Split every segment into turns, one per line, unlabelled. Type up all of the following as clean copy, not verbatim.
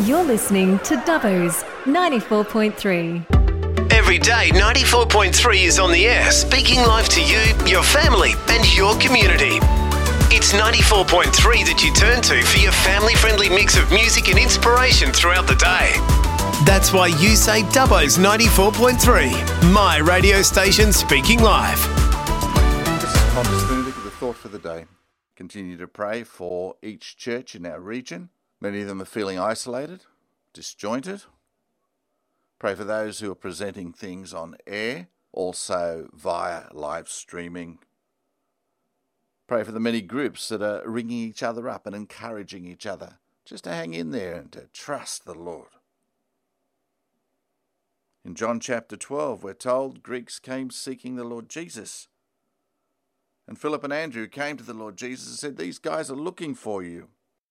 You're listening to Dubbo's 94.3.
Every day, 94.3 is on the air, speaking life to you, your family, and your community. It's 94.3 that you turn to for your family-friendly mix of music and inspiration throughout the day. That's why you say Dubbo's 94.3, my radio station speaking live.
This is Thomas Benedict with the thought for the day. Continue to pray for each church in our region. Many of them are feeling isolated, disjointed. Pray for those who are presenting things on air, also via live streaming. Pray for the many groups that are ringing each other up and encouraging each other just to hang in there and to trust the Lord. In John chapter 12, we're told Greeks came seeking the Lord Jesus. And Philip and Andrew came to the Lord Jesus and said, "These guys are looking for you."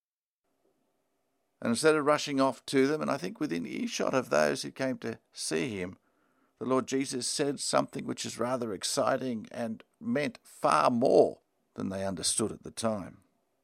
And instead of rushing off to them, and I think within earshot of those who came to see him, the Lord Jesus said something which is rather exciting and meant far more than they understood at the time.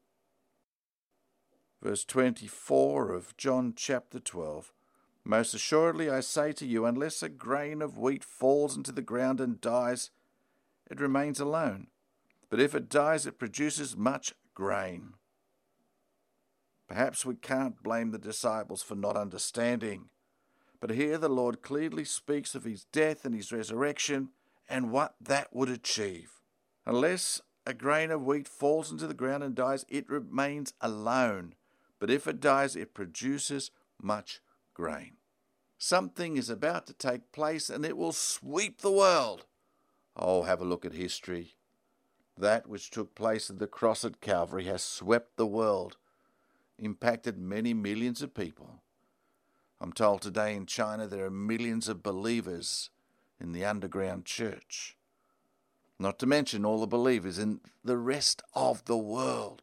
Verse 24 of John chapter 12, "Most assuredly I say to you, unless a grain of wheat falls into the ground and dies, it remains alone. But if it dies, it produces much grain." Perhaps we can't blame the disciples for not understanding, but here the Lord clearly speaks of his death and his resurrection and what that would achieve. Unless a grain of wheat falls into the ground and dies, it remains alone. But if it dies, it produces much grain. Something is about to take place and it will sweep the world. Oh, have a look at history. That which took place at the cross at Calvary has swept the world, impacted many millions of people. I'm told today in China there are millions of believers in the underground church, not to mention all the believers in the rest of the world.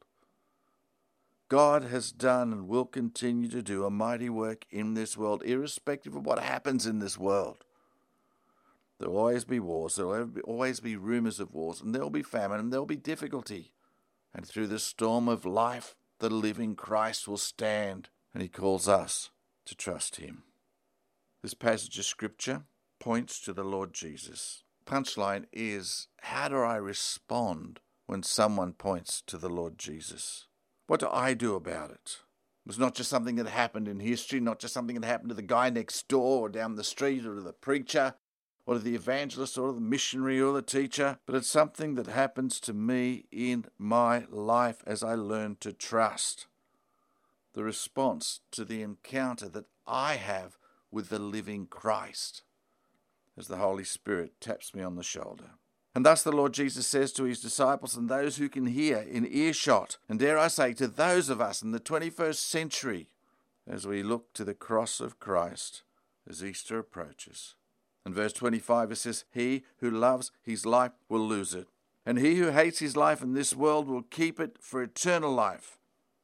God has done and will continue to do a mighty work in this world, irrespective of what happens in this world. There will always be wars, there will always be rumours of wars, and there will be famine, and there will be difficulty. And through the storm of life, the living Christ will stand, and he calls us to trust him. This passage of Scripture points to the Lord Jesus. Punchline is, how do I respond when someone points to the Lord Jesus? What do I do about it? It's not just something that happened in history, not just something that happened to the guy next door or down the street or to the preacher or to the evangelist or the missionary or the teacher, but it's something that happens to me in my life as I learn to trust. The response to the encounter that I have with the living Christ as the Holy Spirit taps me on the shoulder. And thus the Lord Jesus says to his disciples and those who can hear in earshot, and dare I say to those of us in the 21st century, as we look to the cross of Christ as Easter approaches. In verse 25 it says, "He who loves his life will lose it, and he who hates his life in this world will keep it for eternal life.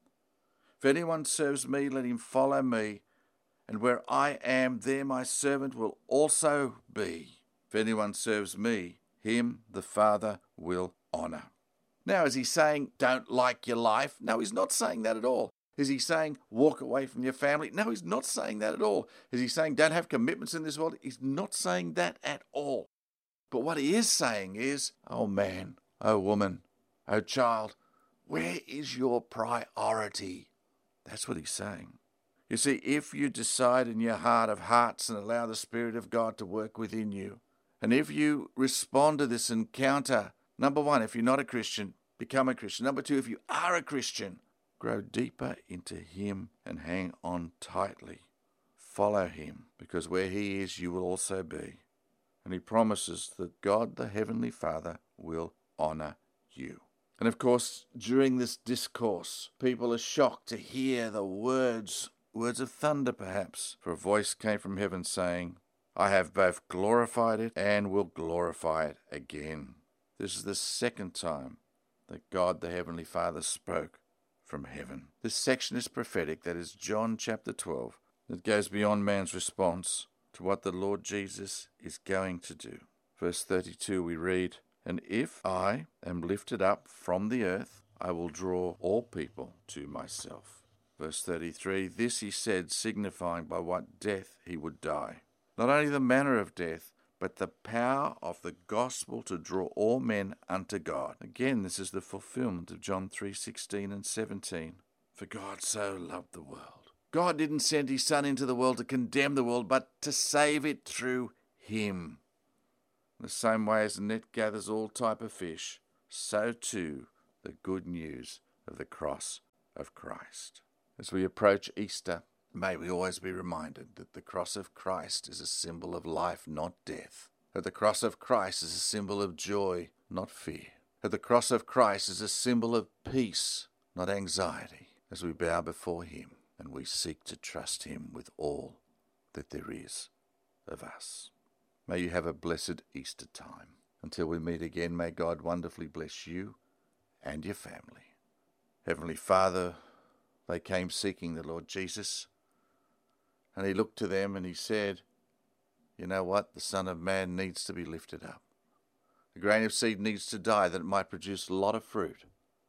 If anyone serves me, let him follow me, and where I am, there my servant will also be. If anyone serves me, him the Father will honour." Now, is he saying, don't like your life? No, he's not saying that at all. Is he saying, walk away from your family? No, he's not saying that at all. Is he saying, don't have commitments in this world? He's not saying that at all. But what he is saying is, oh man, oh woman, oh child, where is your priority? That's what he's saying. You see, if you decide in your heart of hearts and allow the Spirit of God to work within you, and if you respond to this encounter, number one, if you're not a Christian, become a Christian. Number two, if you are a Christian, grow deeper into him and hang on tightly. Follow him, because where he is, you will also be. And he promises that God, the Heavenly Father, will honour you. And of course, during this discourse, people are shocked to hear the words of thunder perhaps, for a voice came from heaven saying, "I have both glorified it and will glorify it again." This is the second time that God, the Heavenly Father, spoke from heaven. This section is prophetic, that is John chapter 12. It goes beyond man's response to what the Lord Jesus is going to do. Verse 32 we read, "And if I am lifted up from the earth, I will draw all people to myself." Verse 33, this he said, signifying by what death he would die. Not only the manner of death, but the power of the gospel to draw all men unto God. Again, this is the fulfillment of John 3:16 and 17. For God so loved the world. God didn't send his Son into the world to condemn the world, but to save it through him. In the same way as the net gathers all type of fish, so too the good news of the cross of Christ. As we approach Easter, may we always be reminded that the cross of Christ is a symbol of life, not death. That the cross of Christ is a symbol of joy, not fear. That the cross of Christ is a symbol of peace, not anxiety, as we bow before him and we seek to trust him with all that there is of us. May you have a blessed Easter time. Until we meet again, may God wonderfully bless you and your family. Heavenly Father, they came seeking the Lord Jesus, and he looked to them and he said, you know what? The Son of Man needs to be lifted up. The grain of seed needs to die that it might produce a lot of fruit.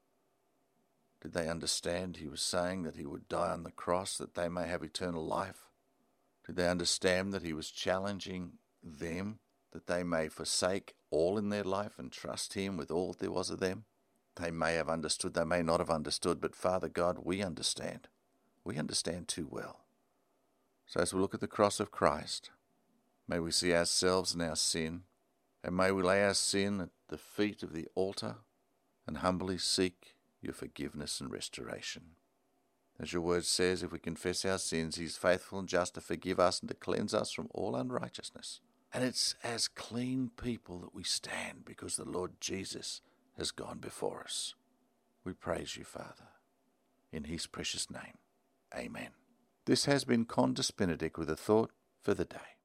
Did they understand he was saying that he would die on the cross that they may have eternal life? Did they understand that he was challenging them that they may forsake all in their life and trust him with all there was of them? They may have understood, they may not have understood, but Father God, we understand. We understand too well. So as we look at the cross of Christ, may we see ourselves and our sin, and may we lay our sin at the feet of the altar and humbly seek your forgiveness and restoration. As your word says, if we confess our sins, he is faithful and just to forgive us and to cleanse us from all unrighteousness. And it's as clean people that we stand because the Lord Jesus has gone before us. We praise you, Father, in his precious name. Amen. This has been Condas Benedict with a thought for the day.